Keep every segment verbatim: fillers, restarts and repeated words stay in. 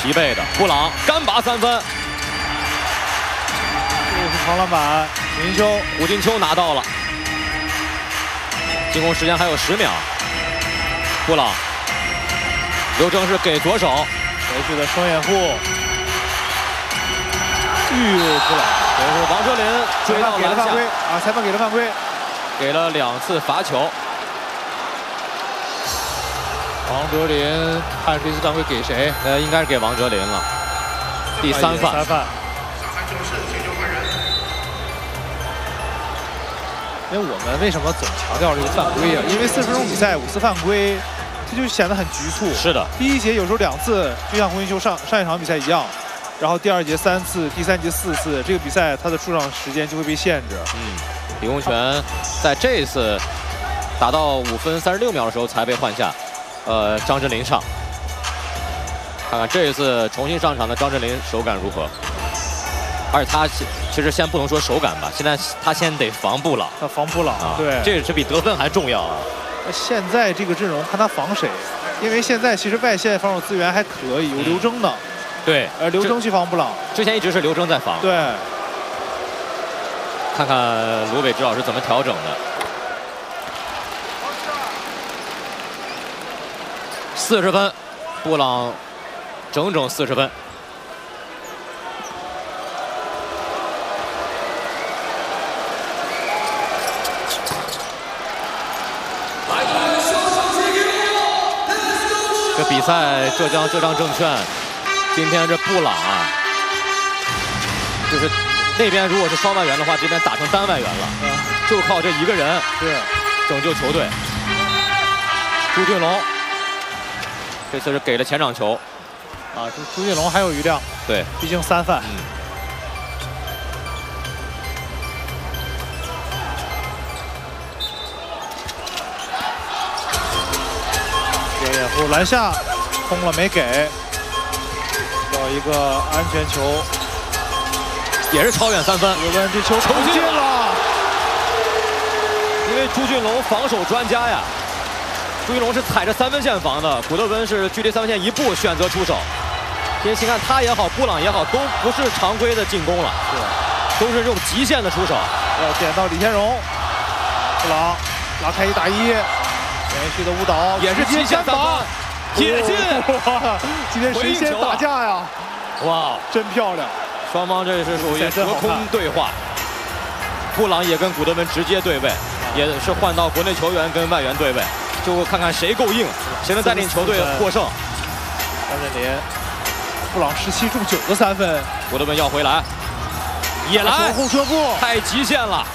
疲惫的。布朗干拔三分， 这是长篮板，胡金秋， 胡金秋拿到了。进攻时间还有十秒，布朗，刘铮是给左手， 回去的双掩护，哟，布朗， 这是王哲林追到篮下啊，裁判给了犯规， 给了两次罚球。 王哲林看这次犯规给谁？ 呃，应该是给王哲林了。第三犯。 三犯。因为我们为什么总强调这个犯规啊？因为四十分钟比赛五次犯规，这就显得很局促。 是的， 第一节有时候两次，就像胡金秋上上一场比赛一样，然后第二节三次，第三节四次，这个比赛它的出场时间就会被限制。 嗯，李洪权在这一次打到五分三十六秒的时候才被换下，呃，张镇麟上。看看这一次重新上场的张镇麟手感如何？而且他其实先不能说手感吧，现在他先得防布朗。 他防布朗， 啊， 对， 这是比得分还重要啊。 那现在这个阵容看他防谁？因为现在其实外线防守资源还可以，有刘铮的。 对， 而刘铮去防布朗， 之前一直是刘铮在防。 对， 看看卢伟指导是怎么调整的。四十分，布朗整整四十分。这比赛，浙江浙江证券，今天这布朗啊，就是那边如果是双外援的话，这边打成单外援了， 嗯、 就靠这一个人是拯救球队。朱俊龙这次是给了前场球， 啊，朱朱俊龙还有余量， 对， 毕竟三犯。 嗯。 掩护篮下，空了没给，要一个安全球， 也是超远三分。 有问这球投进了， 因为朱俊龙防守专家呀，朱俊龙是踩着三分线防的，古德温是距离三分线一步选择出手。因为请看他也好，布朗也好，都不是常规的进攻了，是，都是这种极限的出手。 要点到李天荣，布朗拉开一打一。连续的误导也是极限三分，也进！ 哇，今天谁先打架呀？ 哇， 真漂亮！ 双方这是属于隔空对话，布朗也跟古德温直接对位，也是换到国内球员跟外援对位，就看看谁够硬，谁能带领球队获胜。 张镇麟，布朗十七中九个三分， 古德温要回来，也来后撤步， 太极限了。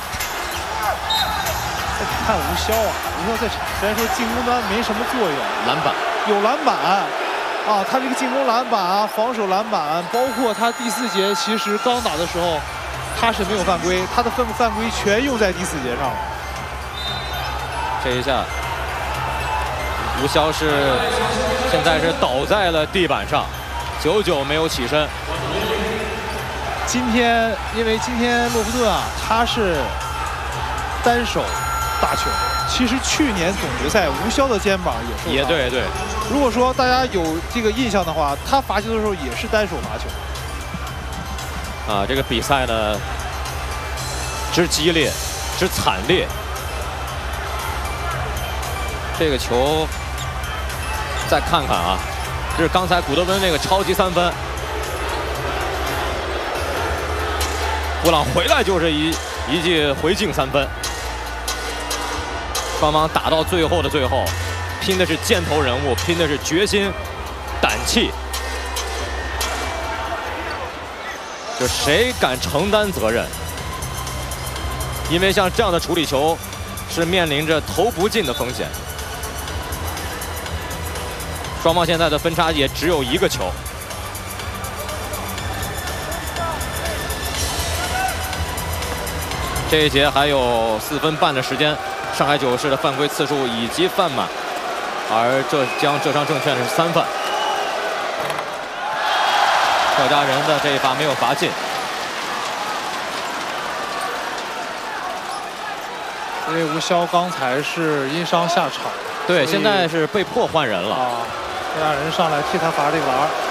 看吴骁啊，吴骁在场虽然说进攻端没什么作用， 篮板有篮板啊，他这个进攻篮板啊，防守篮板，包括他第四节其实刚打的时候，他是没有犯规，他的犯犯规全用在第四节上了。 这一下，吴骁是现在是倒在了地板上，久久没有起身。 今天因为今天洛夫顿啊，他是单手打球，其实去年总决赛吴骁的肩膀也受伤。 也对对。 如果说大家有这个印象的话，他罚球的时候也是单手罚球。 啊，这个比赛呢，之激烈，之惨烈。这个球，再看看啊，这是刚才古德温那个超级三分，布朗回来就是一一记回敬三分。双方打到最后的最后，拼的是箭头人物，拼的是决心、胆气，就谁敢承担责任？因为像这样的处理球，是面临着投不进的风险。双方现在的分差也只有一个球。这一节还有四分半的时间。上海九市的犯规次数以及犯满，而浙江浙商证券是三犯。客家人的这一罚没有罚进， 因为吴骁刚才是因伤下场， 对，现在是被迫换人了。 啊，客家人上来替他罚这个篮。